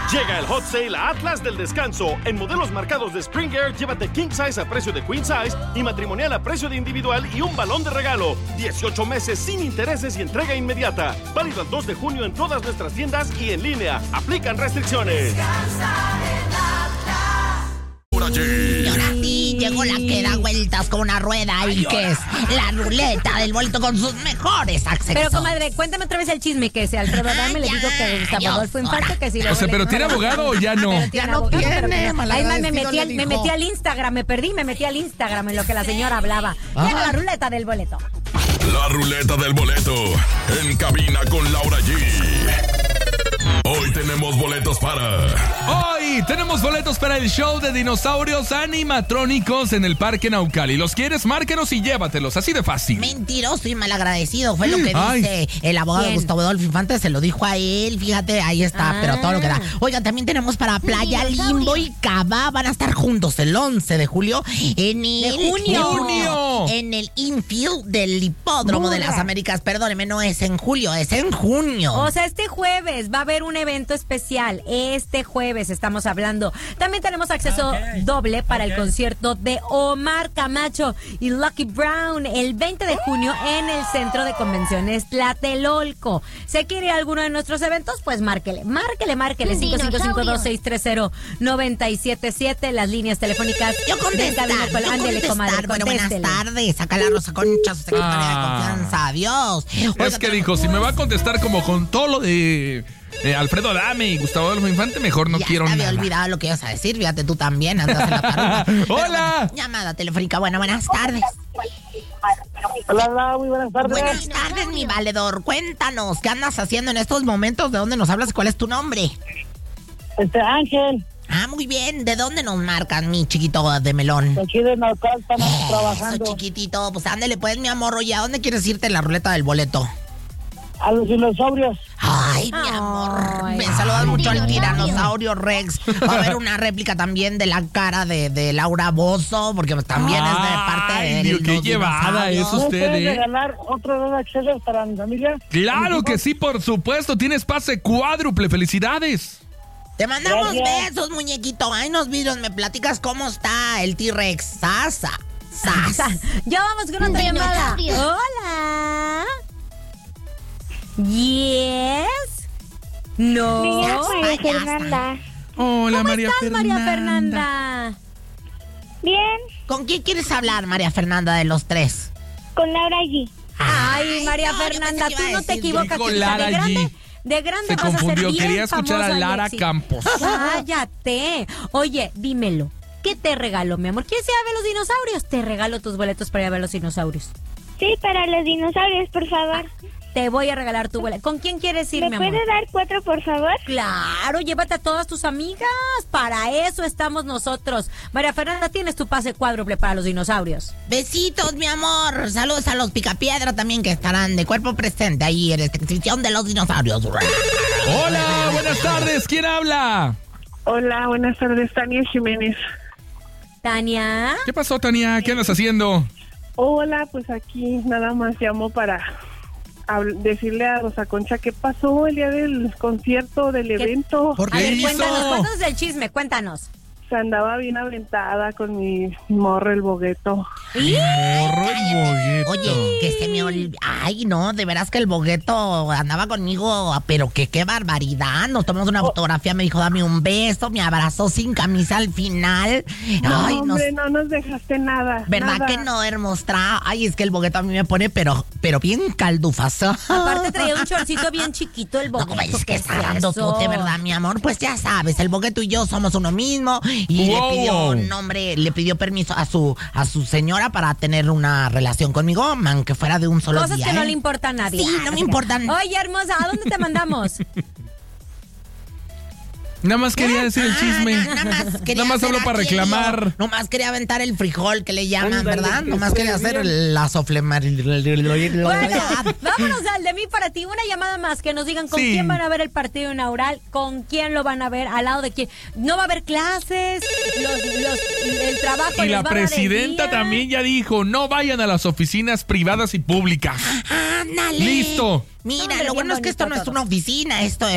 Llega el Hot Sale a Atlas del Descanso. En modelos marcados de Springer, llévate King Size a precio de Queen Size y matrimonial a precio de individual y un balón de regalo. 18 meses sin intereses y entrega inmediata. Válido el 2 de junio en todas nuestras tiendas y en línea. Aplican restricciones. Y ahora sí, llegó la que da vueltas con una rueda y que es la ruleta del boleto con sus mejores accesorios. Pero, comadre, cuéntame otra vez el chisme que si Alfredo Adame le dijo que Gustavo Adolfo Infante que si O sea, pero ¿tiene abogado o ya no? Ya no tiene, me metí al Instagram, me metí al Instagram en lo que la señora hablaba. Llega la ruleta del boleto. La ruleta del boleto en cabina con Laura G. Hoy tenemos boletos para el show de dinosaurios animatrónicos en el Parque Naucali. ¿Los quieres? Márquenos y llévatelos, así de fácil. Mentiroso y malagradecido, fue lo que dice el abogado Gustavo Adolfo Infante, se lo dijo a él, fíjate, ahí está, pero todo lo que da. Oigan, también tenemos para Playa Limbo y Cava, van a estar juntos el 11 de julio en el infield del Hipódromo de las Américas. Perdóneme, no es en julio, es en junio. O sea, este jueves va a haber un evento especial. Este jueves estamos hablando. También tenemos acceso doble para el concierto de Omar Camacho y Lucky Brown el 20 de junio en el Centro de Convenciones Tlatelolco. ¿Se quiere ir a alguno de nuestros eventos? Pues márquele 5555-2630977, las líneas telefónicas. Yo contestar. Bueno, buenas tardes. Saca la Rosa Concha, su secretaria de confianza. Adiós. Es que dijo, si me va a contestar como con todo lo de Alfredo Adame y Gustavo Adolfo Infante, mejor no quiero nada. Ya había olvidado lo que ibas a decir, fíjate tú también, andas en la taruga. ¡Hola! Bueno, llamada telefónica, buenas tardes. Hola, muy buenas tardes. Buenas tardes, mi valedor, cuéntanos, ¿qué andas haciendo en estos momentos? ¿De dónde nos hablas? ¿Cuál es tu nombre? Ángel. Ah, muy bien, ¿de dónde nos marcan, mi chiquito de melón? Aquí de Naucal estamos trabajando. Chiquitito, pues ándale pues, mi amor, oye, ¿a dónde quieres irte en la ruleta del boleto? A los dinosaurios. Ay, mi amor, me saludas mucho al tiranosaurio Rex. Va a haber una réplica también de la cara de Laura Bozzo, porque también es de parte de Dios, qué llevada es usted, ¿Puedes regalar otro dos accesos para mi familia? Claro que sí, por supuesto, tienes pase cuádruple, felicidades. Te mandamos besos, muñequito. Ay, nos vidrios, me platicas cómo está el T-Rex. Sasa. Ya vamos con otra llamada. Hola. Yes. No. Me llamo María Fernanda. Hola, ¿Cómo María estás, Fernanda. María Fernanda? Bien, ¿Con quién quieres hablar, María Fernanda, de los tres? con Laura G. Ay, María no, yo Fernanda, pensé que tú iba a no te decir equivocas. Dijo chiquita. Lara G. De grande Se vas a ser confundió, bien quería escuchar a famosa, Lara Alexis. Campos. Cállate. Oye, dímelo. ¿Qué te regalo, mi amor? ¿Quieres ir a ver los dinosaurios? Te regalo tus boletos para ir a ver los dinosaurios. Sí, para los dinosaurios, por favor. Te voy a regalar tu boleto. ¿Con quién quieres ir, ¿Me mi amor? puede dar 4, por favor? Claro, llévate a todas tus amigas. Para eso estamos nosotros. María Fernanda, tienes tu pase cuádruple para los dinosaurios. Besitos, mi amor. Saludos a los Picapiedra también, que estarán de cuerpo presente ahí en esta exhibición de los dinosaurios. Hola, buenas tardes. ¿Quién habla? Hola, buenas tardes, Tania Jiménez. Tania. ¿Qué pasó, Tania? ¿Qué andas haciendo? Hola, pues aquí nada más llamo para decirle a Rosa Concha qué pasó el día del concierto, del evento. ¿Por A qué ver, hizo? cuéntanos el chisme, cuéntanos. Se andaba bien aventada con mi morro el bogueto. Morro el bogueto. Oye, que se me olvidó. Ay, no, de veras que el bogueto andaba conmigo, pero que qué barbaridad. Nos tomamos una fotografía, me dijo, dame un beso, me abrazó sin camisa al final. No, Ay, hombre, no nos dejaste nada. ¿Verdad nada. que no, hermosa? Ay, es que el bogueto a mí me pone, pero bien caldufazo. Aparte traía un chorcito bien chiquito el No, bogueto. como es que ¿qué está es dando eso? tú, de verdad, mi amor. Pues ya sabes, el bogueto y yo somos uno mismo. Y Wow. le pidió un nombre, le pidió permiso a su señora para tener una relación conmigo, aunque fuera de un solo Cosas día. que no le importan a nadie. Sí, no me importan. Oye, hermosa, ¿a dónde te mandamos? Nada más quería decir el chisme. Nada más hablo para reclamar. Nomás quería aventar el frijol que le llaman, Ándale, ¿verdad? que Nomás quería esté hacer bien. la soflemar. Bueno, vámonos al de mí para ti. Una llamada más que nos digan con Sí. quién van a ver el partido inaugural, con quién lo van a ver, al lado de quién. No va a haber clases, el trabajo Y les la va a dar el presidenta día. también ya dijo, no vayan a las oficinas privadas y públicas. ¡Ándale! Listo. Mira, Hombre, lo bien bueno es que esto no bonito es todo. una oficina, esto